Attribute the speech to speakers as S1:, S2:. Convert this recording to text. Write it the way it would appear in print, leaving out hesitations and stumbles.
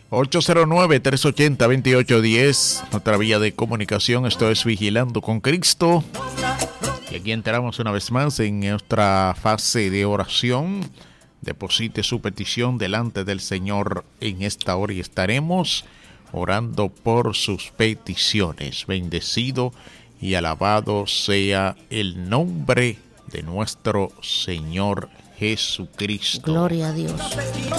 S1: 809-380-2810, nuestra vía de comunicación. Esto es Vigilando con Cristo. Y aquí entramos una vez más en nuestra fase de oración. Deposite su petición delante del Señor en esta hora y estaremos orando por sus peticiones. Bendecido y alabado sea el nombre de nuestro Señor Jesucristo.
S2: Gloria a Dios.